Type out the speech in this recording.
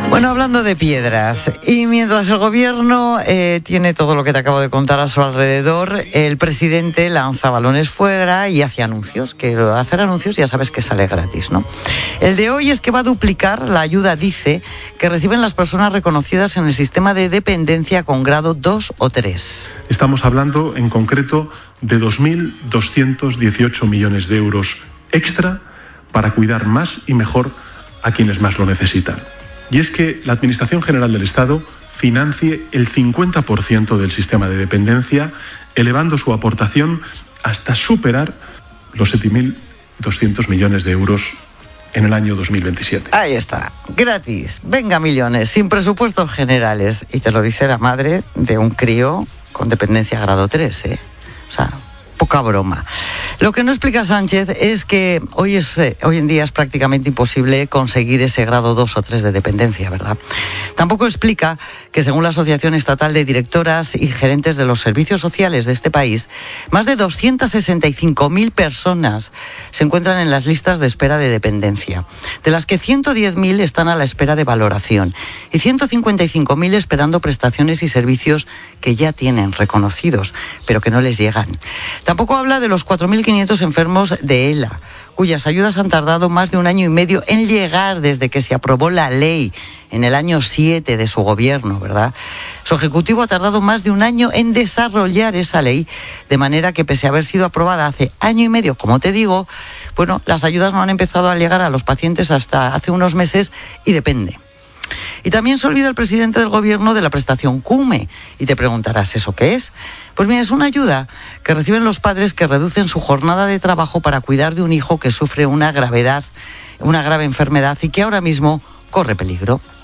Bueno, hablando de piedras, y mientras el gobierno tiene todo lo que te acabo de contar a su alrededor, el presidente lanza balones fuera y hace anuncios, que hacer anuncios ya sabes que sale gratis, ¿no? El de hoy es que va a duplicar la ayuda, dice, que reciben las personas reconocidas en el sistema de dependencia con grado 2 o 3. Estamos hablando en concreto de 2.218 millones de euros extra para cuidar más y mejor a quienes más lo necesitan. Y es que la Administración General del Estado financie el 50% del sistema de dependencia, elevando su aportación hasta superar los 7.200 millones de euros en el año 2027. Ahí está, gratis, venga millones, sin presupuestos generales. Y te lo dice la madre de un crío con dependencia grado 3, ¿eh? O sea, poca broma. Lo que no explica Sánchez es que hoy en día es prácticamente imposible conseguir ese grado 2 o 3 de dependencia, ¿verdad? Tampoco explica que, según la Asociación Estatal de Directoras y Gerentes de los Servicios Sociales de este país, más de 265.000 personas se encuentran en las listas de espera de dependencia, de las que 110.000 están a la espera de valoración y 155.000 esperando prestaciones y servicios que ya tienen reconocidos, pero que no les llegan. Tampoco habla de los 4.500 enfermos de ELA, cuyas ayudas han tardado más de 1 año y medio en llegar desde que se aprobó la ley en el año 7 de su gobierno, ¿verdad? Su ejecutivo ha tardado más de 1 año en desarrollar esa ley, de manera que, pese a haber sido aprobada hace 1 año y medio, como te digo, bueno, las ayudas no han empezado a llegar a los pacientes hasta hace unos meses y depende. Y también se olvida el presidente del gobierno de la prestación CUME. Y te preguntarás, ¿eso qué es? Pues mira, es una ayuda que reciben los padres que reducen su jornada de trabajo para cuidar de un hijo que sufre una grave enfermedad y que ahora mismo corre peligro.